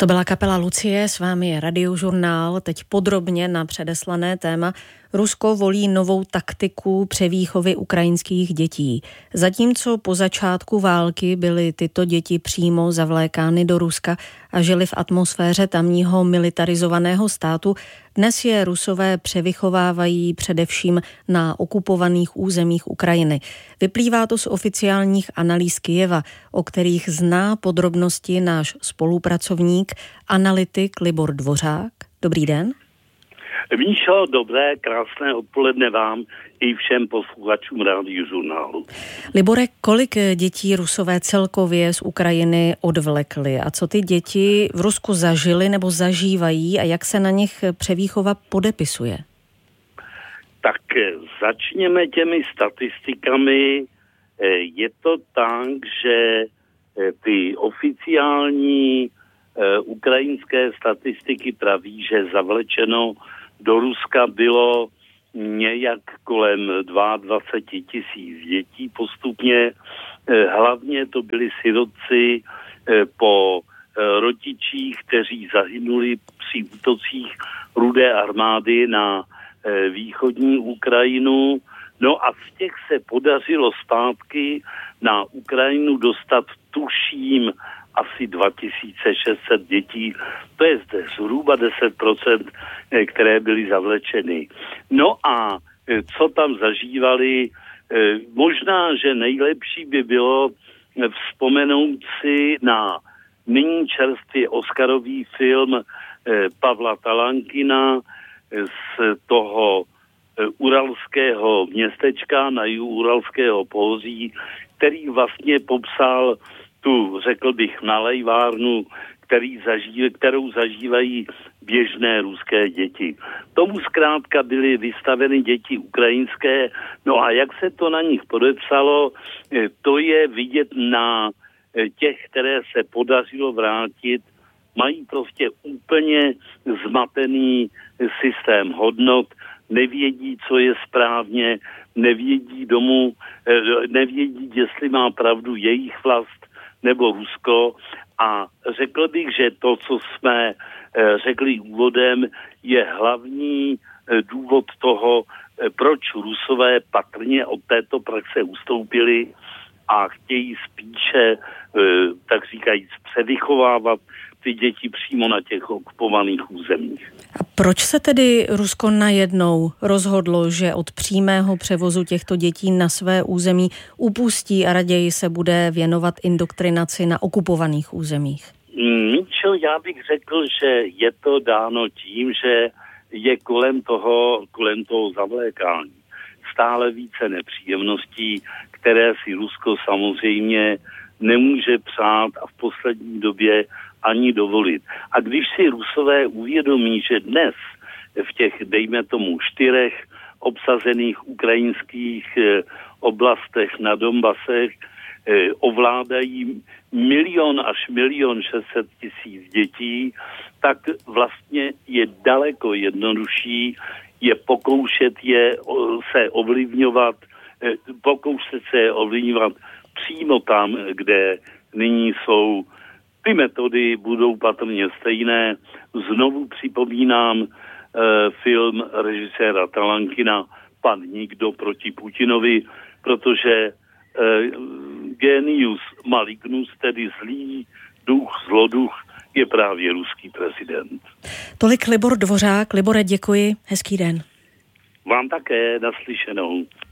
To byla kapela Lucie, s vámi je Radiožurnál, teď podrobně na předeslané téma. Rusko volí novou taktiku převýchovy ukrajinských dětí. Zatímco po začátku války byly tyto děti přímo zavlékány do Ruska a žili v atmosféře tamního militarizovaného státu, dnes je Rusové převychovávají především na okupovaných územích Ukrajiny. Vyplývá to z oficiálních analýz Kyjeva, o kterých zná podrobnosti náš spolupracovník, analytik Libor Dvořák. Dobrý den. Míšo, dobré, krásné odpoledne vám i všem posluchačům Radiožurnálu. Libore, kolik dětí Rusové celkově z Ukrajiny odvlekli a co ty děti v Rusku zažili nebo zažívají a jak se na nich převýchova podepisuje? Tak začněme těmi statistikami. Je to tak, že ty oficiální ukrajinské statistiky praví, že zavlečeno do Ruska bylo nějak kolem 22 000 dětí postupně. Hlavně to byli sirotci po rodičích, kteří zahynuli při útocích Rudé armády na východní Ukrajinu. No a z těch se podařilo zpátky na Ukrajinu dostat, tuším, asi 2600 dětí, to je zde zhruba 10%, které byly zavlečeny. No a co tam zažívali? Možná, že nejlepší by bylo vzpomenout si na nyní čerstvě oscarový film Pavla Talankina z toho uralského městečka na jihu uralského pohoří, který vlastně popsal tu, řekl bych, nalejvárnu, kterou zažívají běžné ruské děti. Tomu zkrátka byly vystaveny děti ukrajinské, no a jak se to na nich podepsalo, to je vidět na těch, které se podařilo vrátit, mají prostě úplně zmatený systém hodnot, nevědí, co je správně, nevědí, jestli má pravdu jejich vlast nebo Rusko, a řekl bych, že to, co jsme řekli úvodem, je hlavní důvod toho, proč Rusové patrně od této praxe ustoupili a chtějí spíše, tak říkajíc, převychovávat ty děti přímo na těch okupovaných územích. A proč se tedy Rusko najednou rozhodlo, že od přímého převozu těchto dětí na své území upustí a raději se bude věnovat indoktrinaci na okupovaných územích? Míčo, já bych řekl, že je to dáno tím, že je kolem toho zavlékání stále více nepříjemností, které si Rusko samozřejmě nemůže přát a v poslední době ani dovolit. A když si Rusové uvědomí, že dnes v těch, dejme tomu, 4 obsazených ukrajinských oblastech na Donbasech ovládají 1 až 1 600 000 dětí, tak vlastně je daleko jednodušší je pokoušet se ovlivňovat přímo tam, kde nyní jsou. Ty metody budou patrně stejné. Znovu připomínám film režiséra Talankina Pan nikdo proti Putinovi, protože genius malignus, tedy zlý duch, zloduch, je právě ruský prezident. Tolik Libor Dvořák. Libore, děkuji. Hezký den. Vám také, naslyšenou.